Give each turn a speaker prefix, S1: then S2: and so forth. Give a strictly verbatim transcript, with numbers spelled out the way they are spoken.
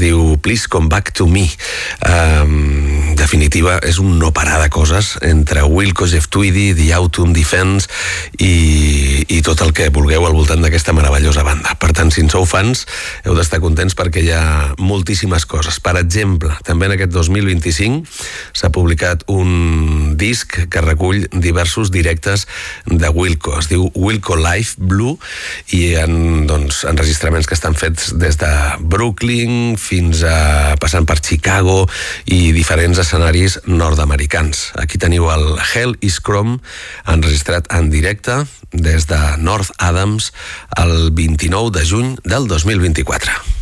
S1: diu Please Come Back to Me. En um, definitiva, és un no parar de coses entre Wilco, Jeff Tweedy, The Autumn Defense i, i tot el que vulgueu al voltant d'aquesta meravellosa banda. Per tant, si en sou fans, heu d'estar contents perquè hi ha moltíssimes coses. Per exemple, també en aquest dos mil vint-i-cinc s'ha publicat un disc que recull diversos directes de Wilco. Es diu Wilco Live Blue i en, doncs, enregistraments que estan fets des de Brooklyn fins a passant per Chicago i diferents escenaris nord-americans. Aquí teniu el Hell is Chrome enregistrat en directe des de North Adams el vint-i-nou de juny del dos mil vint-i-quatre.